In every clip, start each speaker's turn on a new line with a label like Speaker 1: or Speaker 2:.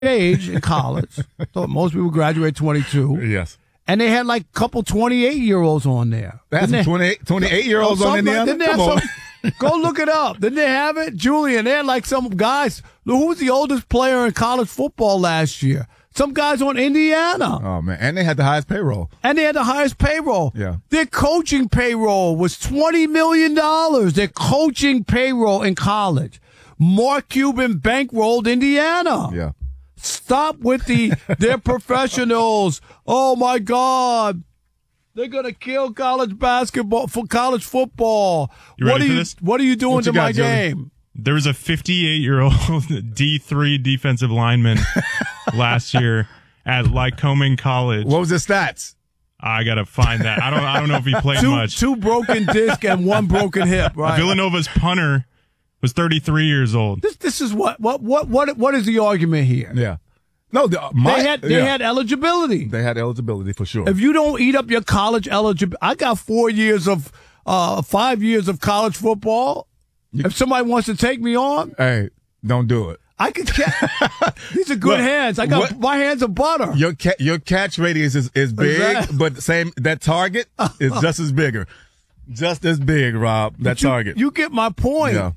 Speaker 1: age in college. So most people graduate 22.
Speaker 2: Yes.
Speaker 1: And they had like a couple 28-year-olds on there.
Speaker 2: That's 28-year-olds on Indiana? Come on.
Speaker 1: Go look it up. Didn't they have it? Julian, they had like some guys. Who was the oldest player in college football last year? Some guys on Indiana.
Speaker 2: Oh, man. And they had the highest payroll.
Speaker 1: Yeah. Their coaching payroll was $20 million. Their coaching payroll in college. Mark Cuban bankrolled Indiana.
Speaker 2: Yeah.
Speaker 1: Stop with they're professionals. Oh, my God. They're going to kill college basketball for college football.
Speaker 3: You ready for this?
Speaker 1: What are you doing to my game?
Speaker 3: There was a 58-year-old D3 defensive lineman last year at Lycoming College.
Speaker 2: What was his stats?
Speaker 3: I got to find that. I don't know if he played much.
Speaker 1: Two broken disc and one broken hip, right?
Speaker 3: Villanova's punter was 33 years old.
Speaker 1: This is what is the argument here?
Speaker 2: Yeah. No, they
Speaker 1: had eligibility.
Speaker 2: They had eligibility for sure.
Speaker 1: If you don't eat up your college eligibility, I got 5 years of college football. If somebody wants to take me on,
Speaker 2: hey, don't do it.
Speaker 1: I could these are good hands. My hands are butter.
Speaker 2: Your catch radius is big, but that target is just as bigger. Just as big, Rob. Target.
Speaker 1: You get my point.
Speaker 2: Yeah.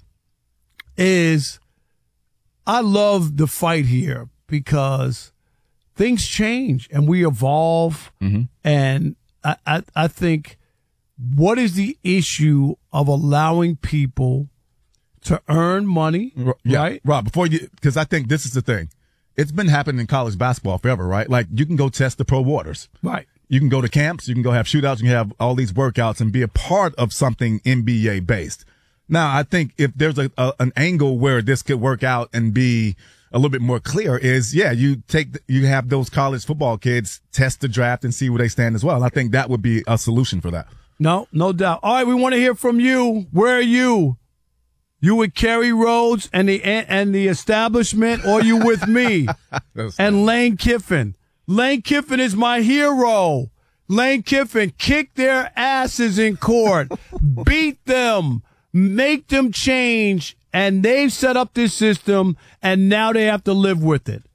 Speaker 1: I love the fight here because things change and we evolve.
Speaker 2: Mm-hmm.
Speaker 1: And I think, what is the issue of allowing people to earn money, right?
Speaker 2: Rob, because I think this is the thing. It's been happening in college basketball forever, right? Like, you can go test the pro waters.
Speaker 1: Right.
Speaker 2: You can go to camps. You can go have shootouts. You can have all these workouts and be a part of something NBA based. Now, I think if there's an angle where this could work out and be a little bit more clear is, you have those college football kids test the draft and see where they stand as well. And I think that would be a solution for that. No
Speaker 1: doubt. All right, we want to hear from you. Where are you? You with Kerry Rhodes and the establishment, or you with me and Lane Kiffin? Lane Kiffin is my hero. Lane Kiffin, kick their asses in court, beat them, make them change, and they've set up this system, and now they have to live with it.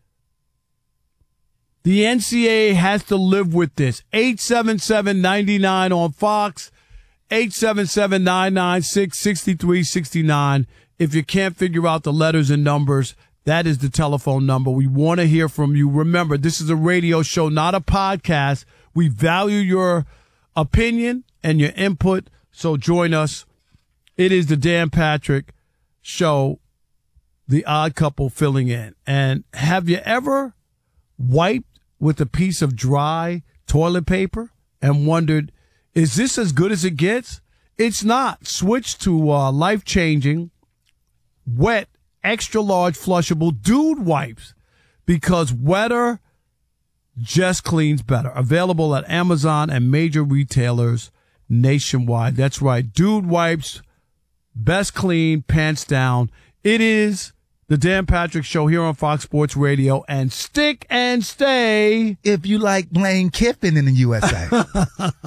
Speaker 1: The NCAA has to live with this. 877-99 on Fox, 877-996-6369. If you can't figure out the letters and numbers, that is the telephone number. We want to hear from you. Remember, this is a radio show, not a podcast. We value your opinion and your input, so join us. It is the Dan Patrick Show, the odd couple filling in. And have you ever wiped with a piece of dry toilet paper and wondered, is this as good as it gets? It's not. Switch to life-changing, wet, extra-large flushable dude wipes, because wetter just cleans better. Available at Amazon and major retailers nationwide. That's right. Dude wipes, best clean, pants down. It is the Dan Patrick Show here on Fox Sports Radio, and stick and stay
Speaker 2: if you like Lane Kiffin in the USA.